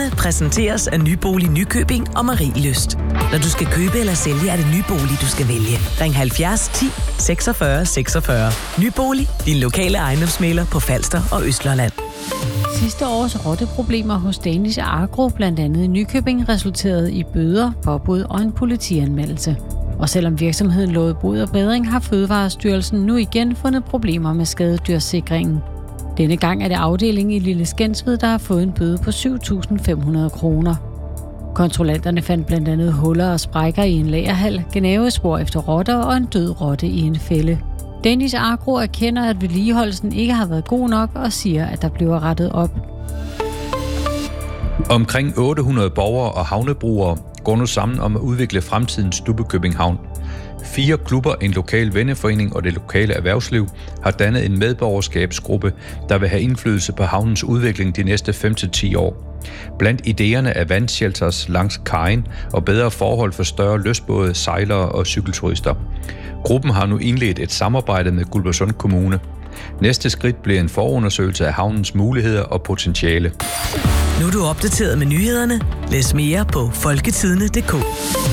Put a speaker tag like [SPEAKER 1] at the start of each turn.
[SPEAKER 1] Nyhederne præsenteres af Nybolig Nykøbing og Marielyst. Når du skal købe eller sælge, er det Nybolig, du skal vælge. Ring 70 10 46 46. Nybolig, din lokale ejendomsmægler på Falster og Østlandet.
[SPEAKER 2] Sidste års rotteproblemer hos Danish Agro, blandt andet i Nykøbing, resulterede i bøder, påbud og en politianmeldelse. Og selvom virksomheden lovede bod og bedring, har Fødevarestyrelsen nu igen fundet problemer med skadedyrsikringen. Denne gang er det afdelingen i Lille Skensved, der har fået en bøde på 7.500 kroner. Kontrollanterne fandt blandt andet huller og sprækker i en lagerhal, gnavespor efter rotter og en død rotte i en fælde. Danish Agro erkender, at vedligeholdelsen ikke har været god nok og siger, at der bliver rettet op.
[SPEAKER 3] Omkring 800 borgere og havnebrugere går nu sammen om at udvikle fremtidens Stubbekøbing Havn. 4 klubber, en lokal venneforening og det lokale erhvervsliv har dannet en medborgerskabsgruppe, der vil have indflydelse på havnens udvikling de næste 5-10 år. Blandt idéerne er vandshelters langs kajen og bedre forhold for større lystbåde, sejlere og cykelturister. Gruppen har nu indledt et samarbejde med Guldborgsund Kommune. Næste skridt bliver en forundersøgelse af havnens muligheder og potentiale.
[SPEAKER 1] Nu er du opdateret med nyhederne. Læs mere på folketidende.dk.